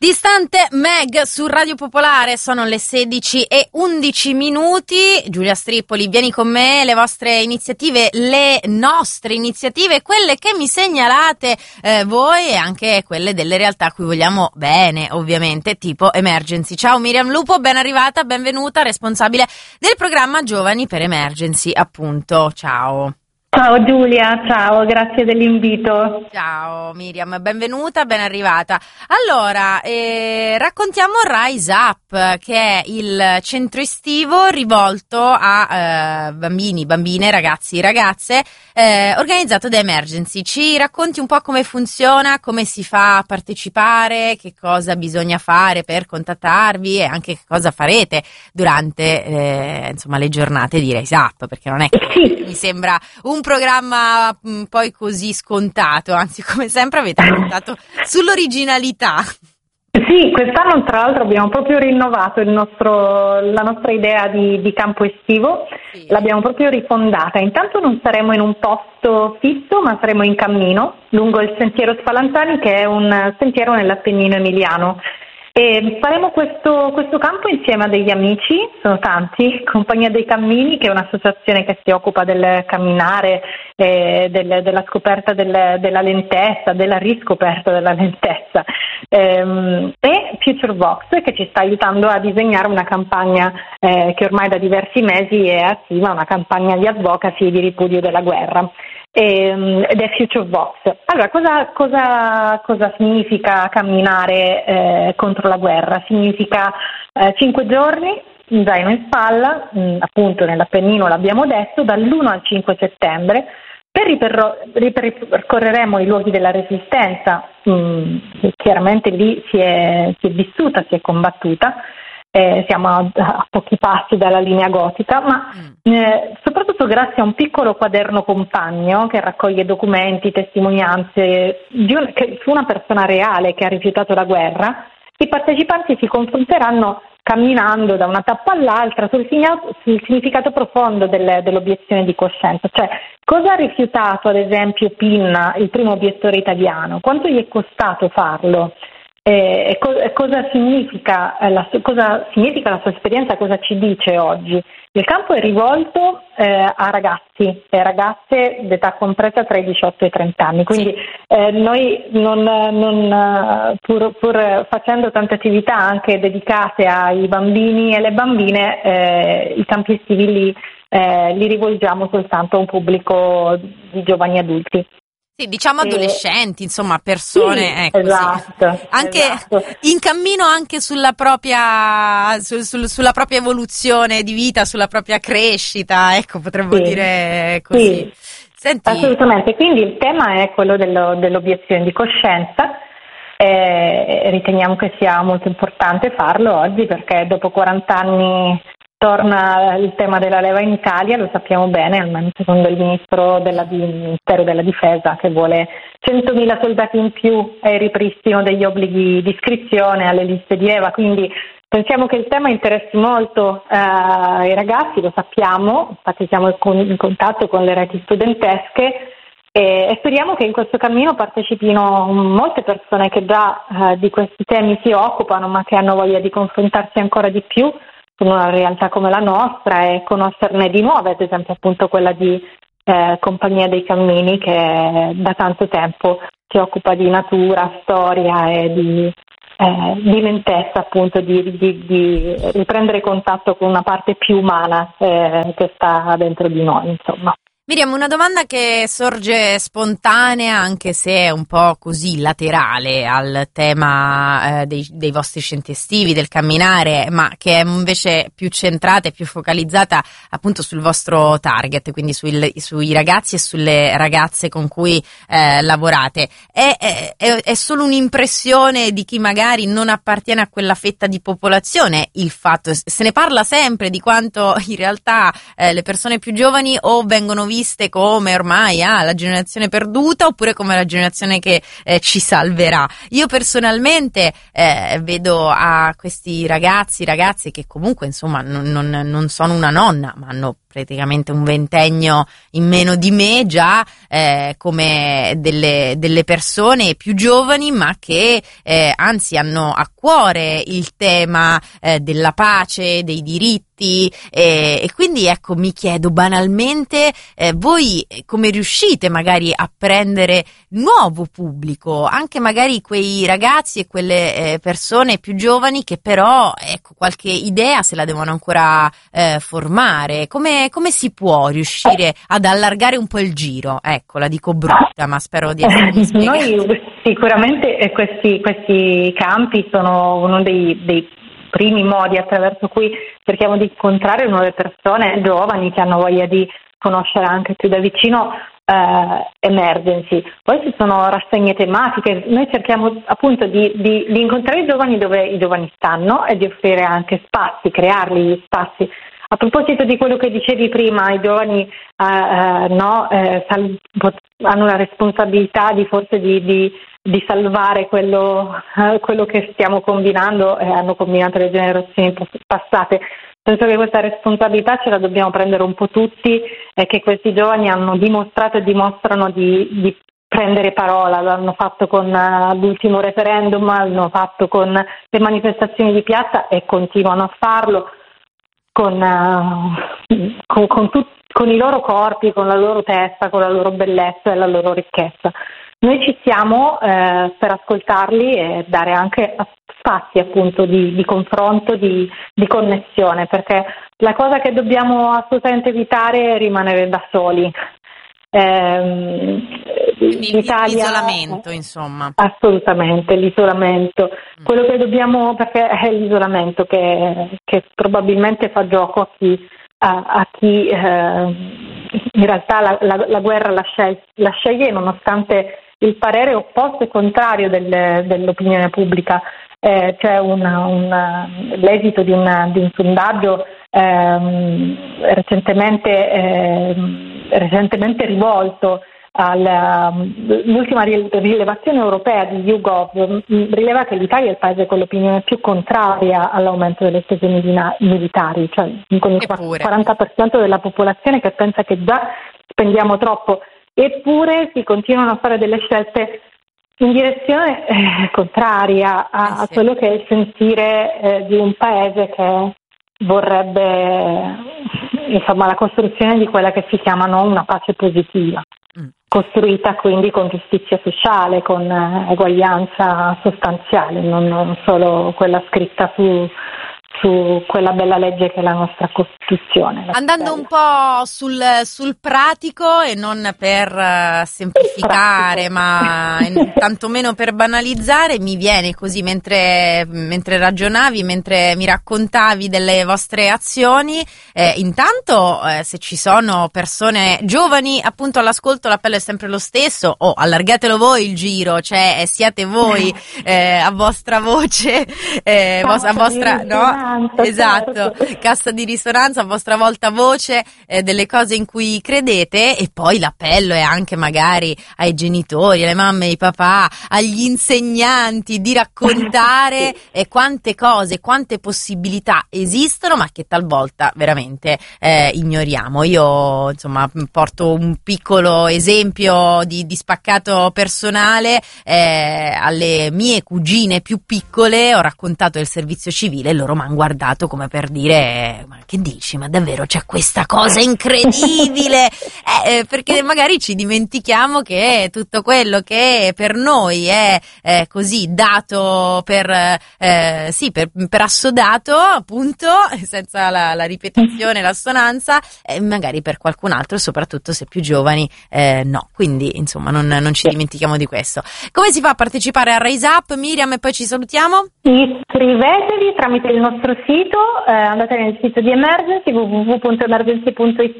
Distante Meg su Radio Popolare, sono le 16:11. Giulia Strippoli, vieni con me, le vostre iniziative, le nostre iniziative, quelle che mi segnalate voi e anche quelle delle realtà a cui vogliamo bene, ovviamente, tipo Emergency. Ciao Miriam Lupo, ben arrivata, benvenuta, responsabile del programma Giovani per Emergency, appunto. Ciao. Ciao Giulia, ciao, grazie dell'invito. Ciao Miriam, benvenuta, ben arrivata. Allora, raccontiamo Rise Up, che è il centro estivo rivolto a bambini, bambine, ragazzi, ragazze, organizzato da Emergency. Ci racconti un po' come funziona, come si fa a partecipare, che cosa bisogna fare per contattarvi e anche che cosa farete durante insomma le giornate di Rise Up, perché non è che mi sembra un programma poi così scontato, anzi come sempre avete puntato sull'originalità. Sì, quest'anno tra l'altro abbiamo proprio rinnovato la nostra idea di campo estivo, sì. L'abbiamo proprio rifondata. Intanto non saremo in un posto fisso, ma saremo in cammino lungo il Sentiero Spallanzani, che è un sentiero nell'Appennino emiliano. E faremo questo campo insieme a degli amici, sono tanti, Compagnia dei Cammini, che è un'associazione che si occupa del camminare, della scoperta della lentezza, della riscoperta della lentezza, e Future Vox, che ci sta aiutando a disegnare una campagna che ormai da diversi mesi è attiva, una campagna di advocacy e di ripudio della guerra. Ed è Future Vox. Allora, cosa significa camminare contro la guerra? Significa 5 giorni, zaino in spalla, appunto nell'Appennino l'abbiamo detto, dall'1 al 5 settembre, ripercorreremo i luoghi della resistenza, chiaramente lì si è vissuta, si è combattuta. Siamo a pochi passi dalla linea gotica, ma soprattutto grazie a un piccolo quaderno compagno che raccoglie documenti, testimonianze su una persona reale che ha rifiutato la guerra, i partecipanti si confronteranno camminando da una tappa all'altra sul significato profondo dell'obiezione di coscienza, cioè cosa ha rifiutato ad esempio Pinna, il primo obiettore italiano, quanto gli è costato farlo. Cosa significa la sua esperienza, cosa ci dice oggi? Il campo è rivolto a ragazzi e ragazze d'età compresa tra i 18 e i 30 anni, quindi noi pur facendo tante attività anche dedicate ai bambini e alle bambine, i campi estivi li rivolgiamo soltanto a un pubblico di giovani adulti. Sì, diciamo adolescenti, insomma, persone, sì, ecco, esatto, sì. Anche esatto. In cammino anche sulla propria evoluzione di vita, sulla propria crescita, ecco, potremmo dire così. Sì, senti. Assolutamente, quindi il tema è quello dell'obiezione di coscienza. Riteniamo che sia molto importante farlo oggi perché dopo 40 anni torna il tema della leva in Italia, lo sappiamo bene, almeno secondo il Ministero della Difesa, che vuole 100.000 soldati in più e il ripristino degli obblighi di iscrizione alle liste di leva, quindi pensiamo che il tema interessi molto i ragazzi, lo sappiamo, infatti siamo in contatto con le reti studentesche e speriamo che in questo cammino partecipino molte persone che già di questi temi si occupano, ma che hanno voglia di confrontarsi ancora di più con una realtà come la nostra e conoscerne di nuove, ad esempio appunto quella di Compagnia dei Cammini, che da tanto tempo si occupa di natura, storia e di lentezza, appunto di riprendere contatto con una parte più umana che sta dentro di noi, insomma. Miriam, una domanda che sorge spontanea, anche se è un po' così laterale al tema dei vostri centri estivi, del camminare, ma che è invece più centrata e più focalizzata appunto sul vostro target, quindi sui ragazzi e sulle ragazze con cui lavorate. È solo un'impressione di chi magari non appartiene a quella fetta di popolazione il fatto, se ne parla sempre di quanto in realtà le persone più giovani o vengono viste viste come ormai la generazione perduta oppure come la generazione che ci salverà. Io personalmente vedo a questi ragazze che comunque insomma non sono una nonna, ma hanno praticamente un ventennio in meno di me già, come delle persone più giovani, ma che anzi hanno a cuore il tema della pace, dei diritti, e quindi ecco, mi chiedo banalmente, voi come riuscite magari a prendere nuovo pubblico, anche magari quei ragazzi e quelle persone più giovani che però ecco qualche idea se la devono ancora formare. Come si può riuscire ad allargare un po' il giro? Ecco, la dico brutta, ma spero di essermi spiegata. Noi sicuramente questi campi sono uno dei primi modi attraverso cui cerchiamo di incontrare nuove persone giovani che hanno voglia di conoscere anche più da vicino Emergency. Poi ci sono rassegne tematiche, noi cerchiamo appunto di incontrare i giovani dove i giovani stanno e di offrire anche spazi, crearli gli spazi. A proposito di quello che dicevi prima, i giovani hanno la responsabilità di salvare quello che stiamo combinando e hanno combinato le generazioni passate. Penso che questa responsabilità ce la dobbiamo prendere un po' tutti e che questi giovani hanno dimostrato e dimostrano di prendere parola. L'hanno fatto con l'ultimo referendum, l'hanno fatto con le manifestazioni di piazza e continuano a farlo con i loro corpi, con la loro testa, con la loro bellezza e la loro ricchezza. Noi ci siamo per ascoltarli e dare anche spazi appunto di confronto, di connessione, perché la cosa che dobbiamo assolutamente evitare è rimanere da soli. L'isolamento, insomma. Assolutamente, l'isolamento. Quello che dobbiamo, perché è l'isolamento che probabilmente fa gioco a chi in realtà la guerra la sceglie nonostante il parere opposto e contrario dell'opinione pubblica. C'è l'esito di un sondaggio recentemente rivolto l'ultima rilevazione europea di YouGov rileva che l'Italia è il paese con l'opinione più contraria all'aumento delle spese militari, cioè con il 40% della popolazione che pensa che già spendiamo troppo, eppure si continuano a fare delle scelte in direzione contraria a quello che è il sentire di un paese che vorrebbe la costruzione di quella che si chiama una pace positiva, costruita quindi con giustizia sociale, con eguaglianza sostanziale, non solo quella scritta su quella bella legge che è la nostra Costituzione. Andando un po' sul pratico e non per semplificare, ma tantomeno per banalizzare, mi viene così mentre ragionavi, mentre mi raccontavi delle vostre azioni, intanto se ci sono persone giovani appunto all'ascolto, l'appello è sempre lo stesso: allargatelo voi il giro, cioè siate voi a vostra voce, a vostra esatto, cassa di risonanza, a vostra volta voce delle cose in cui credete. E poi l'appello è anche magari ai genitori, alle mamme, ai papà, agli insegnanti di raccontare quante cose, quante possibilità esistono ma che talvolta veramente ignoriamo. Io insomma porto un piccolo esempio di spaccato personale: alle mie cugine più piccole ho raccontato del servizio civile e loro mi hanno guardato come per dire: ma che dici? Ma davvero c'è questa cosa incredibile? Perché magari ci dimentichiamo che tutto quello che per noi è così dato per assodato, appunto, senza la ripetizione, l'assonanza, magari per qualcun altro, soprattutto se più giovani, no. Quindi insomma non ci dimentichiamo di questo. Come si fa a partecipare a Rise Up, Miriam, e poi ci salutiamo? Iscrivetevi tramite il nostro sito, andate nel sito di Emergency,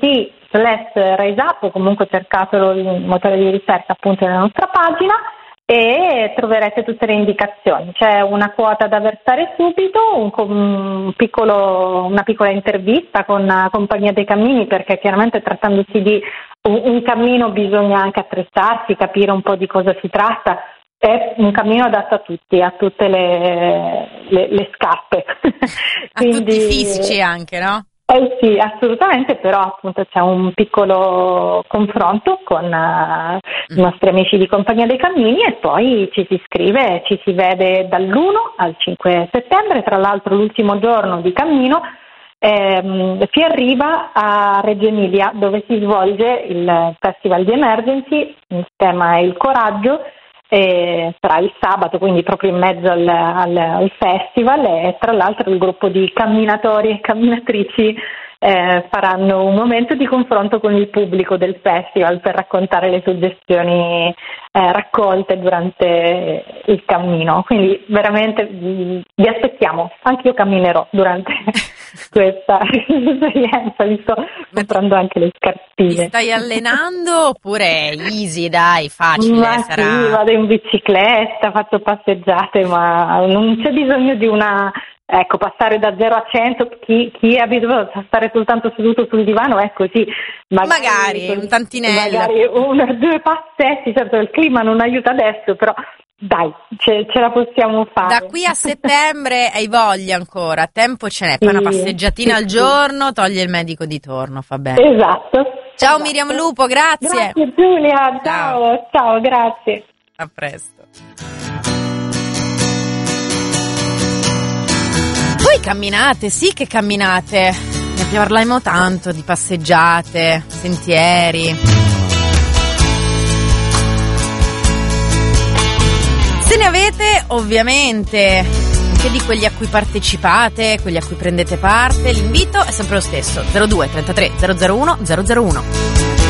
www.emergency.it/Rise Up, o comunque cercatelo il motore di ricerca appunto nella nostra pagina, e troverete tutte le indicazioni. C'è una quota da versare subito, una piccola intervista con la Compagnia dei Cammini, perché chiaramente trattandosi di un cammino bisogna anche attrezzarsi, capire un po' di cosa si tratta. È un cammino adatto a tutti, a tutte le scarpe. Quindi, a tutti i fisici anche, no? Sì, assolutamente, però appunto c'è un piccolo confronto con i nostri amici di Compagnia dei Cammini e poi ci si iscrive e ci si vede dall'1 al 5 settembre, tra l'altro l'ultimo giorno di cammino si arriva a Reggio Emilia, dove si svolge il Festival di Emergency, il tema è il coraggio. Sarà il sabato, quindi proprio in mezzo al festival, e tra l'altro il gruppo di camminatori e camminatrici faranno un momento di confronto con il pubblico del festival per raccontare le suggestioni raccolte durante il cammino. Quindi veramente vi aspettiamo, anche io camminerò durante questa esperienza, mi sto comprando anche le scarpine. Ti stai allenando oppure easy, dai, facile? Ma sarà... sì, vado in bicicletta, faccio passeggiate, ma non c'è bisogno di passare da 0 a 100, chi è abituato a stare soltanto seduto sul divano è così. Magari un tantinello. Magari 1 o 2 passetti, certo il clima non aiuta adesso, però dai, ce la possiamo fare. Da qui a settembre hai voglia ancora, tempo ce n'è, poi una passeggiatina al giorno, toglie il medico di torno, fa bene. Esatto. Ciao Miriam Lupo, grazie. Grazie Giulia, ciao, grazie. A presto. Voi camminate, sì che camminate, ne parliamo tanto di passeggiate, sentieri. Se ne avete, ovviamente, anche di quelli a cui partecipate, quelli a cui prendete parte, l'invito è sempre lo stesso, 02 33 001 001.